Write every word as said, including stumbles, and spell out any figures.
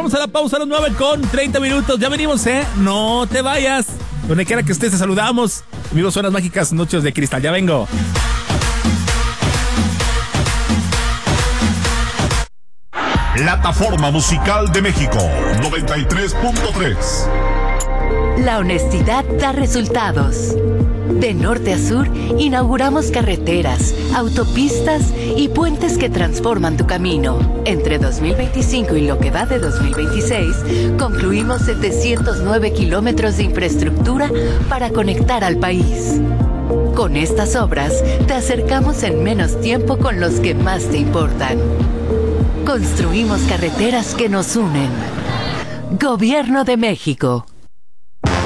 Vamos a la pausa a las nueve con treinta minutos. Ya venimos, ¿eh? No te vayas. Donde quiera que estés, te saludamos. Amigos, Zonas Mágicas, Noches de Cristal. Ya vengo. Plataforma Musical de México, noventa y tres punto tres. La honestidad da resultados. De norte a sur, inauguramos carreteras, autopistas y puentes que transforman tu camino. Entre dos mil veinticinco y lo que va de dos mil veintiséis, concluimos setecientos nueve kilómetros de infraestructura para conectar al país. Con estas obras, te acercamos en menos tiempo con los que más te importan. Construimos carreteras que nos unen. Gobierno de México.